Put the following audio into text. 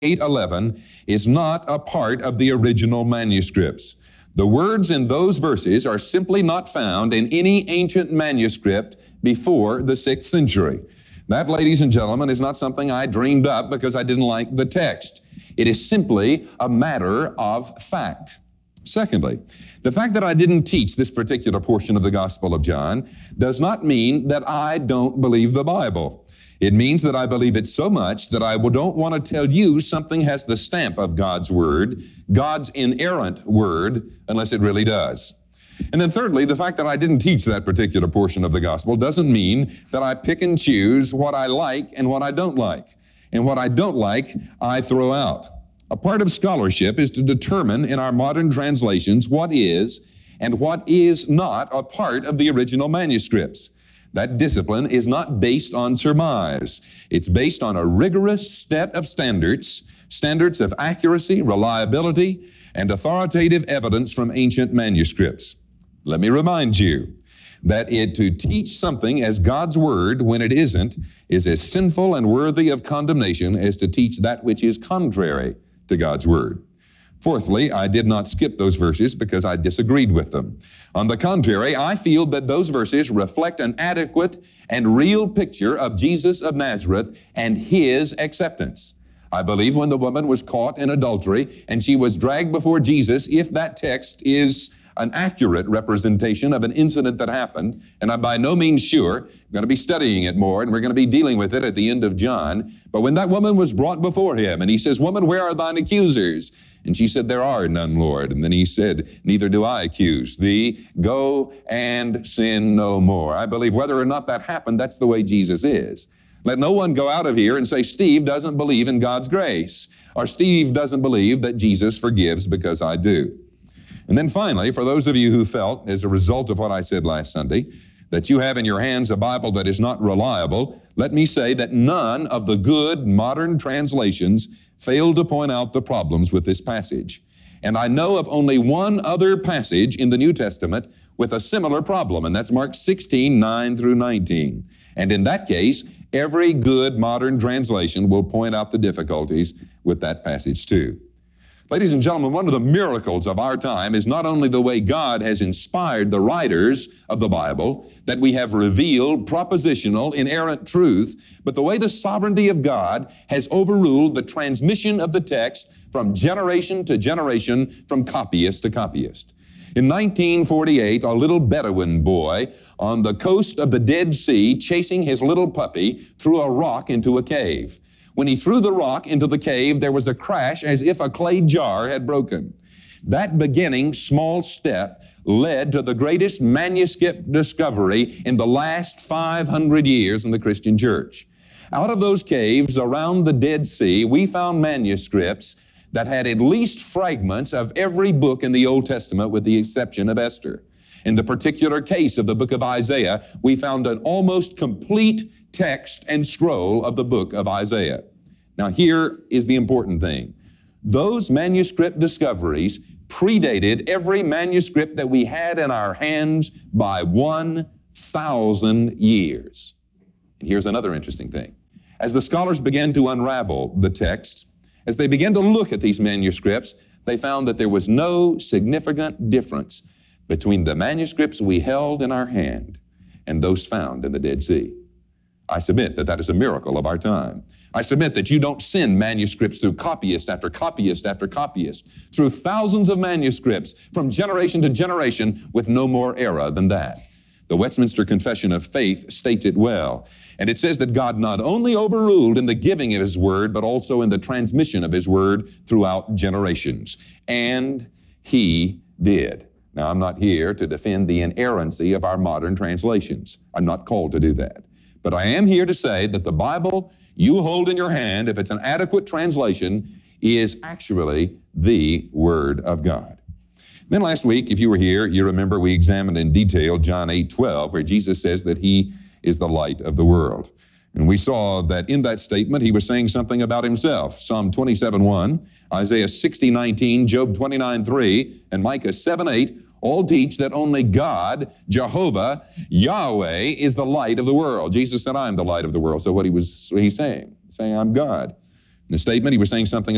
8:11 is not a part of the original manuscripts. The words in those verses are simply not found in any ancient manuscript before the 6th century. That, ladies and gentlemen, is not something I dreamed up because I didn't like the text. It is simply a matter of fact. Secondly, the fact that I didn't teach this particular portion of the Gospel of John does not mean that I don't believe the Bible. It means that I believe it so much that I don't want to tell you something has the stamp of God's Word, God's inerrant Word, unless it really does. And then thirdly, the fact that I didn't teach that particular portion of the Gospel doesn't mean that I pick and choose what I like and what I don't like. And what I don't like, I throw out. A part of scholarship is to determine in our modern translations what is and what is not a part of the original manuscripts. That discipline is not based on surmise. It's based on a rigorous set of standards of accuracy, reliability, and authoritative evidence from ancient manuscripts. Let me remind you that to teach something as God's Word when it isn't is as sinful and worthy of condemnation as to teach that which is contrary to God's Word. Fourthly, I did not skip those verses because I disagreed with them. On the contrary, I feel that those verses reflect an adequate and real picture of Jesus of Nazareth and His acceptance. I believe when the woman was caught in adultery and she was dragged before Jesus, if that text is an accurate representation of an incident that happened, and I'm by no means sure, I'm going to be studying it more, and we're going to be dealing with it at the end of John, but when that woman was brought before him, and he says, "Woman, where are thine accusers?" And she said, "There are none, Lord." And then he said, "Neither do I accuse thee. Go and sin no more." I believe whether or not that happened, that's the way Jesus is. Let no one go out of here and say, "Steve doesn't believe in God's grace," or "Steve doesn't believe that Jesus forgives because I do." And then finally, for those of you who felt, as a result of what I said last Sunday, that you have in your hands a Bible that is not reliable, let me say that none of the good modern translations failed to point out the problems with this passage. And I know of only one other passage in the New Testament with a similar problem, and that's Mark 16, 9 through 19. And in that case, every good modern translation will point out the difficulties with that passage too. Ladies and gentlemen, one of the miracles of our time is not only the way God has inspired the writers of the Bible, that we have revealed propositional, inerrant truth, but the way the sovereignty of God has overruled the transmission of the text from generation to generation, from copyist to copyist. In 1948, a little Bedouin boy on the coast of the Dead Sea, chasing his little puppy, threw a rock into a cave. When he threw the rock into the cave, there was a crash as if a clay jar had broken. That beginning small step led to the greatest manuscript discovery in the last 500 years in the Christian church. Out of those caves around the Dead Sea, we found manuscripts that had at least fragments of every book in the Old Testament with the exception of Esther. In the particular case of the book of Isaiah, we found an almost complete text and scroll of the book of Isaiah. Now here is the important thing. Those manuscript discoveries predated every manuscript that we had in our hands by 1,000 years. And here's another interesting thing. As the scholars began to unravel the texts, as they began to look at these manuscripts, they found that there was no significant difference between the manuscripts we held in our hand and those found in the Dead Sea. I submit that that is a miracle of our time. I submit that you don't send manuscripts through copyist after copyist after copyist, through thousands of manuscripts from generation to generation with no more error than that. The Westminster Confession of Faith states it well, and it says that God not only overruled in the giving of His Word, but also in the transmission of His Word throughout generations. And He did. Now, I'm not here to defend the inerrancy of our modern translations. I'm not called to do that. But I am here to say that the Bible you hold in your hand, if it's an adequate translation, is actually the Word of God. Then last week, if you were here, you remember we examined in detail John 8:12, where Jesus says that He is the light of the world. And we saw that in that statement, He was saying something about Himself. Psalm 27:1, Isaiah 60:19, Job 29:3, and Micah 7:8 all teach that only God, Jehovah, Yahweh, is the light of the world. Jesus said, "I am the light of the world." So what he's saying? He's saying, "I'm God." In the statement, He was saying something